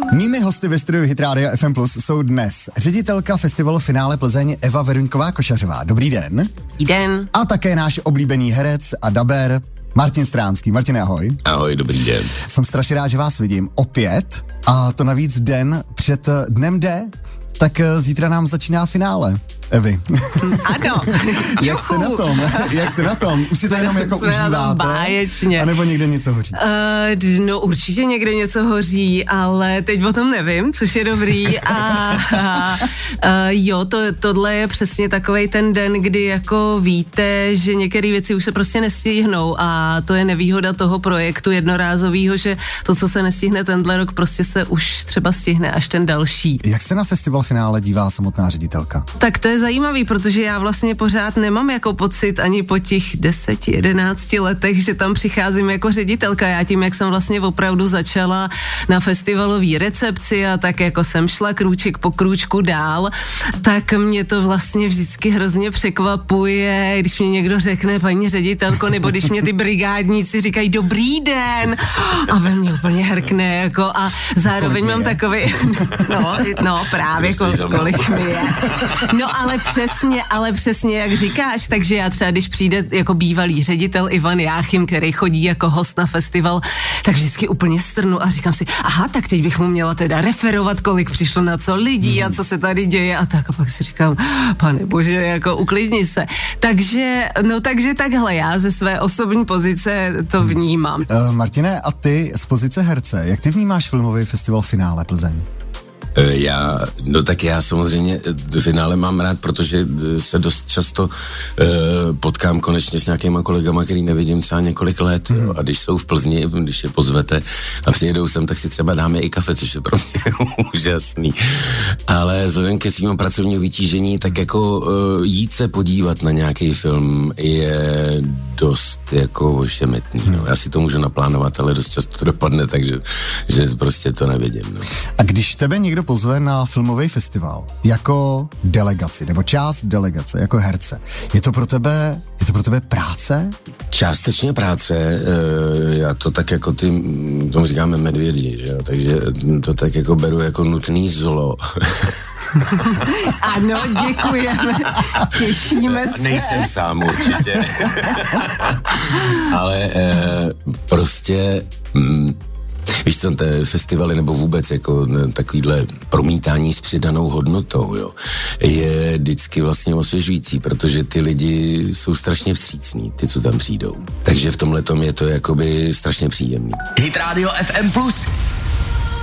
Mými hosty ve studiu Hit Radio FM Plus jsou dnes ředitelka festivalu Finále Plzeň Eva Veruňková Košařová. Dobrý den. Dobrý den. A také náš oblíbený herec a daber Martin Stránský. Martine, ahoj. Ahoj, dobrý den. Jsem strašně rád, že vás vidím opět a to navíc den před dnem D, tak zítra nám začíná finále. Evi. Ano. Jak jste na tom? Už si to jenom jako užíváte? Báječně. A nebo někde něco hoří? No určitě někde něco hoří, ale teď o tom nevím, což je dobrý. Jo, tohle je přesně takovej ten den, kdy jako víte, že některé věci už se prostě nestihnou a to je nevýhoda toho projektu jednorázového, že to, co se nestihne tenhle rok, prostě se už třeba stihne až ten další. Jak se na festival Finále dívá samotná ředitelka? Tak to je zajímavý, protože já vlastně pořád nemám jako pocit ani po těch 10-11 letech, že tam přicházím jako ředitelka. Já tím, jak jsem vlastně opravdu začala na festivalové recepci a tak jako jsem šla krůček po krůčku dál, tak mě to vlastně vždycky hrozně překvapuje, když mě někdo řekne paní ředitelko, nebo když mě ty brigádníci říkají dobrý den a ve mně úplně hrkne jako a zároveň mám takový, no právě kolik mi je. No ale přesně jak říkáš, takže já třeba, když přijde jako bývalý ředitel Ivan Jáchym, který chodí jako host na festival, tak vždycky úplně strnu a říkám si, aha, tak teď bych mu měla teda referovat, kolik přišlo na co lidí a co se tady děje a tak a pak si říkám, pane bože, jako uklidni se. Takže takhle já ze své osobní pozice to vnímám. Martine, a ty z pozice herce, jak ty vnímáš filmový festival Finále Plzeň? Já samozřejmě finále mám rád, protože se dost často potkám konečně s nějakýma kolegama, který nevidím třeba několik let, jo, a když jsou v Plzni, když je pozvete a přijedou sem, tak si třeba dáme i kafe, což je pro mě úžasný. Ale vzhledem ke svému pracovnímu vytížení, tak jako jít se podívat na nějaký film je dost jako ošemetný. No. Já si to můžu naplánovat, ale dost často to dopadne, takže že prostě to nevidím. No. A když tebe někdo pozve na filmový festival jako delegaci, nebo část delegace, jako herce, je to pro tebe práce? Částečně práce, já to tak jako tomu říkáme medvědi, že jo? Takže to tak jako beru jako nutný zlo. Ano, děkujeme, těšíme se. Nejsem sám určitě. Ale prostě... Víš co, ty festivaly nebo vůbec jako takovýhle promítání s přidanou hodnotou, jo, je vždycky vlastně osvěžující, protože ty lidi jsou strašně vstřícní, ty, co tam přijdou. Takže v tomhletom je to jakoby strašně příjemný. Hit Radio FM Plus.